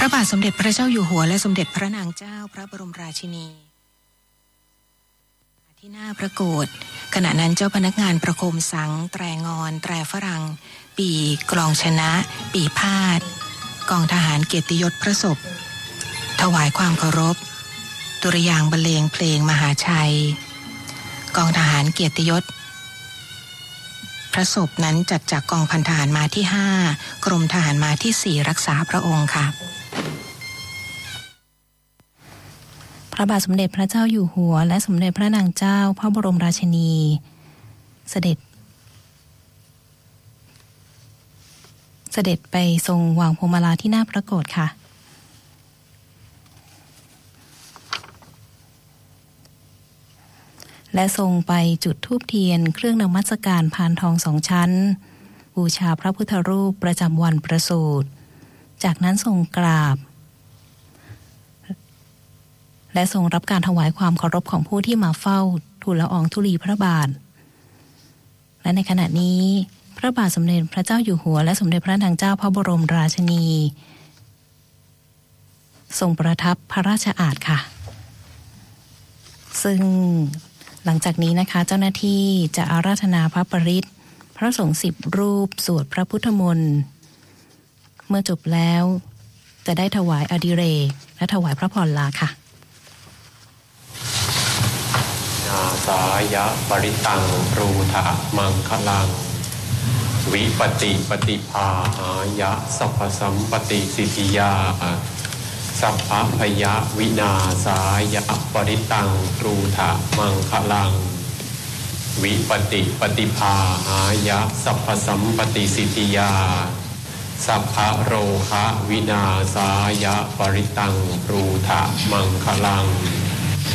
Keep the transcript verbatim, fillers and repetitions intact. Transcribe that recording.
ระบาทสมเด็จพระเจ้าอยู่หัวและสมเด็จพระนางเจ้าพระบรมราชินีที่หน้าพระโกฐขณะนั้นเจ้าพนักงานประโคมสังแตรงอนแตรฝรั่งปีกลองชนะปีพาดกองทหารเกียรติยศพระศพถวายความเคารพดุริยางค์บรรเลงเพลงมหาชัยกองทหารเกียรติยศพระศพนั้นจัดจากกองพันทหารม้าที่ห้ากรมทหารม้าที่สี่รักษาพระองค์ค่ะพระบาทสมเด็จพระเจ้าอยู่หัวและสมเด็จพระนางเจ้าพระบรมราชินีเสด็จเสด็จไปทรงวางพวงมาลาที่หน้าพระโกฐค่ะและทรงไปจุดธูปเทียนเครื่องนมัสการพานทองสองชั้นบูชาพระพุทธรูปประจำวันประสูติจากนั้นทรงกราบและทรงรับการถวายความเคารพของผู้ที่มาเฝ้าทูลละอองธุลีพระบาทและในขณะนี้พระบาทสมเด็จพระเจ้าอยู่หัวและสมเด็จพระนางเจ้าพระบรมราชินีทรงประทับพระราชอาสน์ค่ะซึ่งหลังจากนี้นะคะเจ้าหน้าที่จะอาราธนาพระปริตรพระสงฆ์สิบรูปสวดพระพุทธมนต์เมื่อจบแล้วจะได้ถวายอดิเรกและถวายพระพรลาค่ะนาสายะปริตังรูถะมังคลังวิปติปฏิภาหายะสัพพสัมปติสิทธิยาสัพพะพยะวินาสายะปริตังรูถะมังคลังวิปติปฏิภาหายะสัพพสัมปติสิทธิยาสัพพะโรคะวินาสายะปริตังรูถะมังคลัง